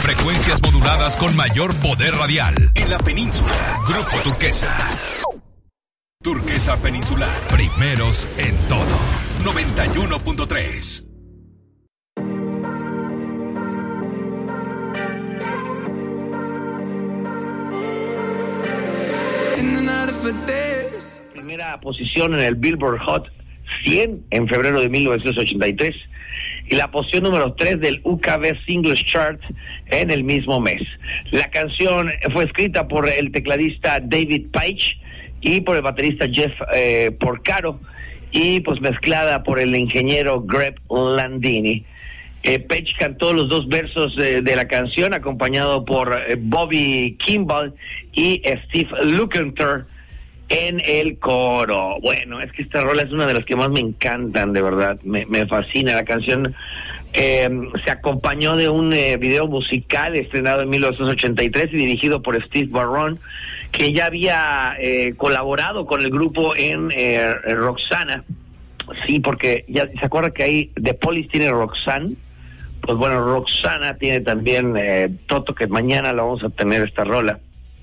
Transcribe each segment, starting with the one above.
Frecuencias moduladas con mayor poder radial. En la península, Grupo Turquesa. Turquesa Peninsular. Primeros en todo. 91.3. Primera posición en el Billboard Hot 100 en febrero de 1983 y la posición número 3 del UKB Singles Chart en el mismo mes. La canción fue escrita por el tecladista David Paich y por el baterista Jeff Porcaro y pues mezclada por el ingeniero Greg Landini. Paich cantó los dos versos de la canción acompañado por Bobby Kimball y Steve Lukather en el coro. Bueno, es que esta rola es una de las que más me encantan, de verdad, me fascina. La canción se acompañó de un video musical estrenado en 1983 y dirigido por Steve Barron, que ya había colaborado con el grupo en Roxana. Sí, porque ya se acuerda que ahí The Police tiene Roxanne. Pues bueno, Roxana tiene también Toto, que mañana la vamos a tener esta rola.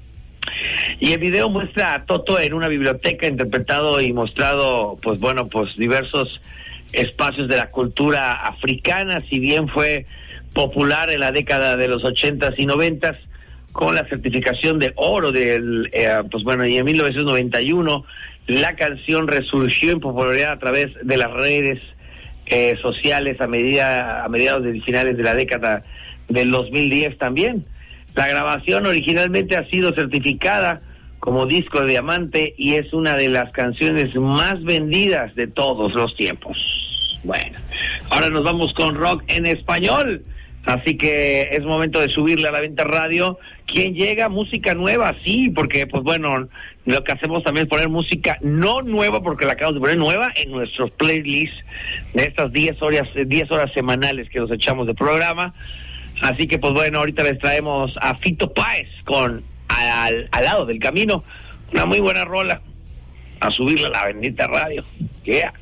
Y el video muestra a Toto en una biblioteca interpretado y mostrado, pues bueno, pues diversos espacios de la cultura africana, si bien fue popular en la década de los 80s y 90s con la certificación de oro del, pues bueno, y en 1991 la canción resurgió en popularidad a través de las redes sociales a mediados de finales de la década del 2010 también. La grabación originalmente ha sido certificada como disco de diamante y es una de las canciones más vendidas de todos los tiempos. Bueno, ahora nos vamos con rock en español, así que es momento de subirle a la Venta Radio. ¿Quién llega? Música nueva, sí, porque pues bueno, lo que hacemos también es poner música no nueva, porque la acabamos de poner nueva en nuestros playlists de estas 10 horas semanales que nos echamos de programa. Así que pues bueno, ahorita les traemos a Fito Páez con al lado del camino, una muy buena rola, a subirla a la bendita radio. Yeah.